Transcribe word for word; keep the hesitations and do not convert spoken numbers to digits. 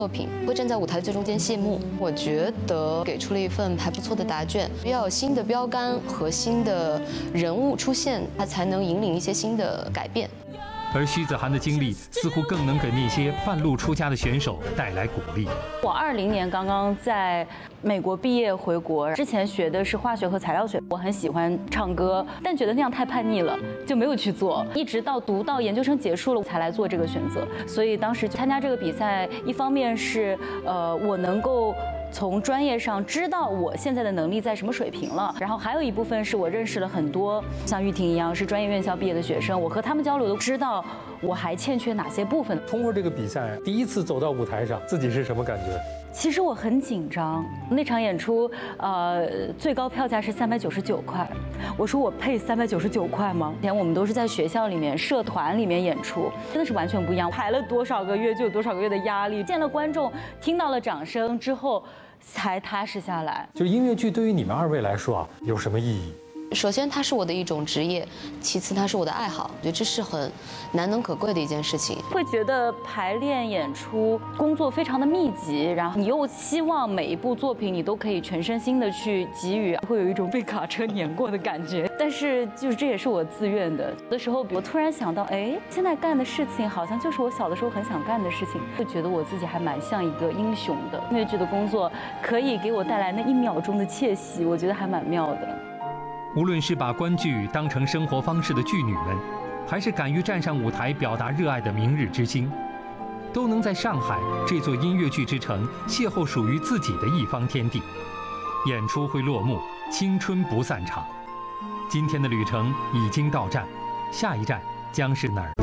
作品会站在舞台最中间谢幕。我觉得给出了一份还不错的答卷，要有新的标杆和新的人物出现，它才能引领一些新的改变。 而徐子涵的经历似乎更能给那些半路出家的选手带来鼓励。 我二零年刚刚在美国毕业回国，之前学的是化学和材料学，我很喜欢唱歌，但觉得那样太叛逆了，就没有去做。一直到读到研究生结束了，才来做这个选择。所以当时参加这个比赛，一方面是呃我能够从专业上知道我现在的能力在什么水平了，然后还有一部分是我认识了很多像玉婷一样是专业院校毕业的学生，我和他们交流都知道我还欠缺哪些部分。 通过这个比赛，第一次走到舞台上，自己是什么感觉？ 其实我很紧张，那场演出，呃，最高票价是三百九十九块。我说我配三百九十九块吗？以前我们都是在学校里面、社团里面演出，真的是完全不一样。排了多少个月就有多少个月的压力，见了观众，听到了掌声之后，才踏实下来。 就音乐剧对于你们二位来说啊，有什么意义？ 首先，它是我的一种职业；其次，它是我的爱好。我觉得这是很难能可贵的一件事情。 会觉得排练、演出工作非常的密集，然后你又希望每一部作品你都可以全身心的去给予，会有一种被卡车碾过的感觉。但是，就是这也是我自愿的。有的时候，我突然想到，哎，现在干的事情好像就是我小的时候很想干的事情，会觉得我自己还蛮像一个英雄的。音乐剧的工作可以给我带来那一秒钟的窃喜，我觉得还蛮妙的。 无论是把观剧当成生活方式的剧女们，还是敢于站上舞台表达热爱的明日之星，都能在上海这座音乐剧之城邂逅属于自己的一方天地。演出会落幕，青春不散场。今天的旅程已经到站，下一站将是哪儿？